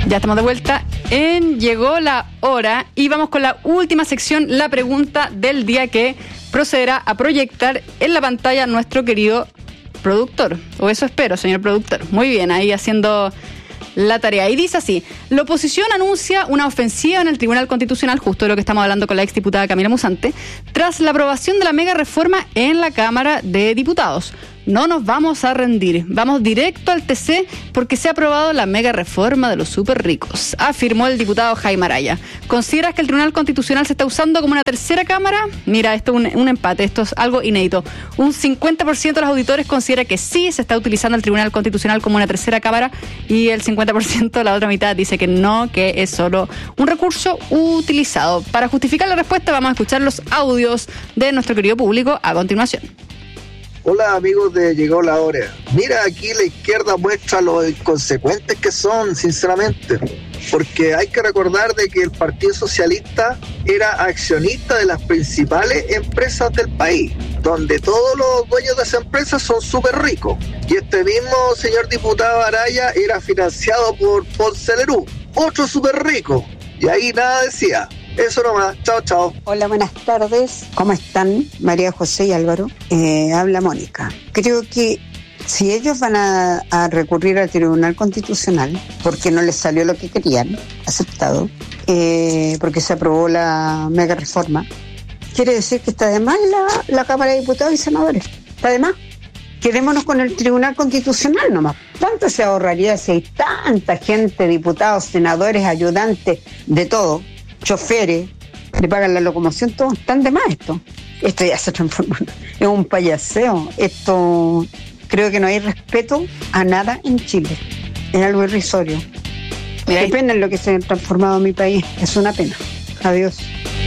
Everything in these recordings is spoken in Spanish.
Ya estamos de vuelta en Llegó la Hora y vamos con la última sección, la pregunta del día que procederá a proyectar en la pantalla nuestro querido productor. O eso espero, señor productor. Muy bien, ahí haciendo la tarea. Y dice así: la oposición anuncia una ofensiva en el Tribunal Constitucional, justo de lo que estamos hablando con la exdiputada Camila Musante, tras la aprobación de la mega reforma en la Cámara de Diputados. No nos vamos a rendir, vamos directo al TC porque se ha aprobado la mega reforma de los súper ricos, afirmó el diputado Jaime Araya. ¿Consideras que el Tribunal Constitucional se está usando como una tercera cámara? Mira, esto es un empate, esto es algo inédito. Un 50% de los auditores considera que sí se está utilizando el Tribunal Constitucional como una tercera cámara y el 50%, la otra mitad, dice que no, que es solo un recurso utilizado. Para justificar la respuesta vamos a escuchar los audios de nuestro querido público a continuación. Hola amigos de Llegó la Hora. Mira, aquí la izquierda muestra lo inconsecuentes que son, sinceramente, porque hay que recordar de que el Partido Socialista era accionista de las principales empresas del país, donde todos los dueños de esas empresas son súper ricos. Y este mismo señor diputado Araya era financiado por Ponce Lerú, otro súper rico. Y ahí nada decía. Eso nomás, chao, chao. Hola, buenas tardes. ¿Cómo están? María José y Álvaro. Habla Mónica. Creo que si ellos van a recurrir al Tribunal Constitucional, porque no les salió lo que querían, aceptado, porque se aprobó la mega reforma, quiere decir que está de más la Cámara de Diputados y Senadores. Está de más. Quedémonos con el Tribunal Constitucional nomás. ¿Cuánto se ahorraría si hay tanta gente, diputados, senadores, ayudantes, de todo? Choferes, le pagan la locomoción, todos están de más esto. Esto ya se transformó en un payaseo. Esto, creo que no hay respeto a nada en Chile. Es algo irrisorio. Qué pena en lo que se ha transformado mi país. Es una pena. Adiós.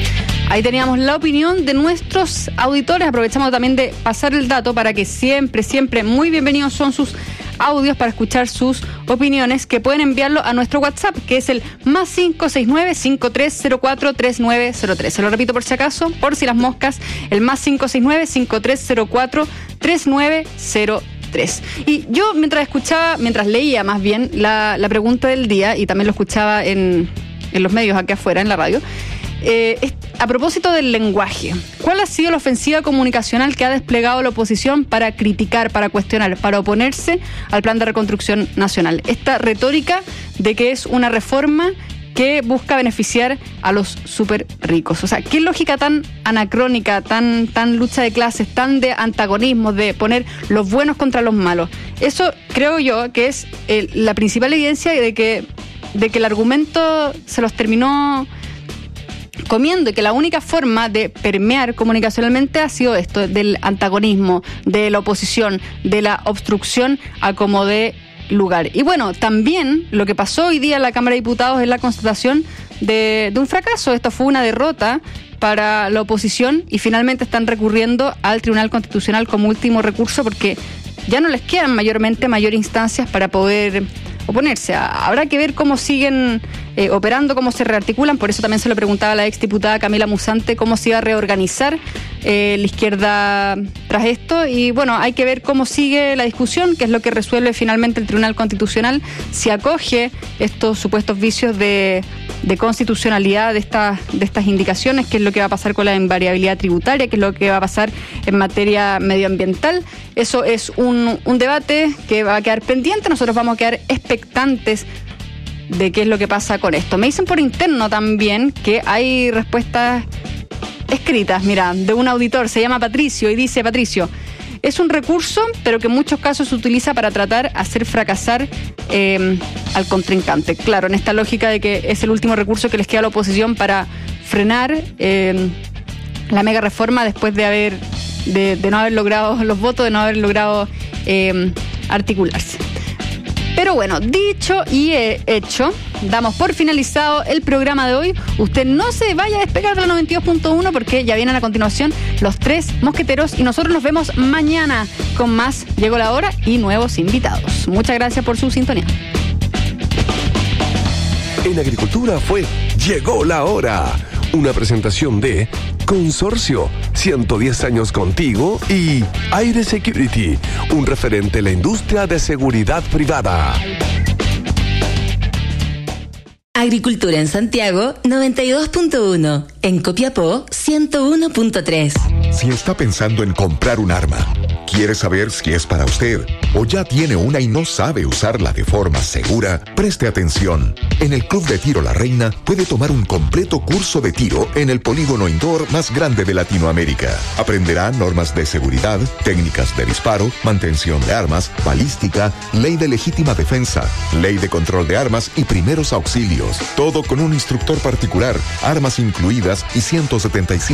Ahí teníamos la opinión de nuestros auditores. Aprovechamos también de pasar el dato para que siempre muy bienvenidos son sus audios para escuchar sus opiniones, que pueden enviarlo a nuestro WhatsApp, que es el +569-5304-3903. Se lo repito por si acaso, por si las moscas, el +569-5304-3903. Y yo mientras leía más bien la pregunta del día, y también lo escuchaba en los medios aquí afuera, en la radio, a propósito del lenguaje, ¿cuál ha sido la ofensiva comunicacional que ha desplegado la oposición para criticar, para cuestionar, para oponerse al plan de reconstrucción nacional? Esta retórica de que es una reforma que busca beneficiar a los súper ricos. O sea, qué lógica tan anacrónica, tan lucha de clases, tan de antagonismo, de poner los buenos contra los malos. Eso creo yo que es la principal evidencia de que el argumento se los terminó comiendo, y que la única forma de permear comunicacionalmente ha sido esto, del antagonismo, de la oposición, de la obstrucción a como dé lugar. Y bueno, también lo que pasó hoy día en la Cámara de Diputados es la constatación de un fracaso. Esto fue una derrota para la oposición y finalmente están recurriendo al Tribunal Constitucional como último recurso porque ya no les quedan mayor instancias para poder oponerse. Habrá que ver cómo siguen operando, cómo se rearticulan. Por eso también se lo preguntaba a la exdiputada Camila Musante cómo se iba a reorganizar la izquierda tras esto. Y bueno, hay que ver cómo sigue la discusión, qué es lo que resuelve finalmente el Tribunal Constitucional, si acoge estos supuestos vicios de constitucionalidad de estas indicaciones, qué es lo que va a pasar con la invariabilidad tributaria, qué es lo que va a pasar en materia medioambiental. Eso es un debate que va a quedar pendiente. Nosotros vamos a quedar expectantes de qué es lo que pasa con esto. Me dicen por interno también que hay respuestas escritas, mira, de un auditor, se llama Patricio, y dice: Patricio, es un recurso, pero que en muchos casos se utiliza para tratar de hacer fracasar al contrincante. Claro, en esta lógica de que es el último recurso que les queda a la oposición para frenar la mega reforma después de no haber logrado los votos, de no haber logrado articularse. Pero bueno, dicho y hecho, damos por finalizado el programa de hoy. Usted no se vaya a despegar de la 92.1 porque ya vienen a continuación los tres mosqueteros y nosotros nos vemos mañana con más Llegó la Hora y nuevos invitados. Muchas gracias por su sintonía. En Agricultura fue Llegó la Hora, una presentación de Consorcio, 110 años contigo, y Aire Security, un referente en la industria de seguridad privada. Agricultura en Santiago 92.1, en Copiapó 101.3. Si está pensando en comprar un arma, quiere saber si es para usted o ya tiene una y no sabe usarla de forma segura, preste atención. En el Club de Tiro La Reina puede tomar un completo curso de tiro en el polígono indoor más grande de Latinoamérica. Aprenderá normas de seguridad, técnicas de disparo, mantención de armas, balística, ley de legítima defensa, ley de control de armas y primeros auxilios. Todo con un instructor particular, armas incluidas y 175